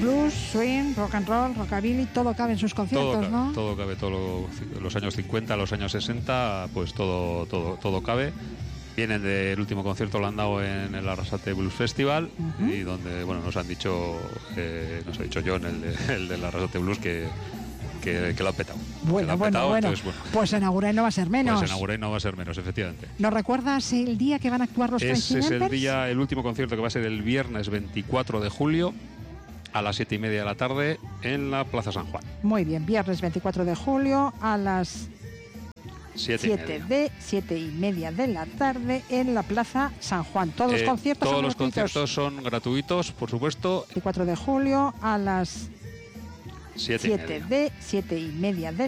blues, swing, rock and roll, rockabilly, todo cabe en sus conciertos, ¿no? Todo cabe, los años 50, los años 60, pues todo cabe. Vienen del último concierto, lo han dado en el Arrasate Blues Festival, y donde, bueno, nos ha dicho John, el del Arrasate Blues, que lo ha petado. Bueno. Entonces, pues en Agurain no va a ser menos. Pues en Agurain no va a ser menos, efectivamente. ¿Nos recuerdas el día que van a actuar los Ese es Training el último concierto, que va a ser el viernes 24 de julio a las 7:30 de la tarde en la Plaza San Juan. Muy bien, viernes 24 de julio a las 7:30 de la tarde en la Plaza San Juan. Todos los conciertos todos son los gratuitos. conciertos son gratuitos, por supuesto. 24 de julio a las 7:30 de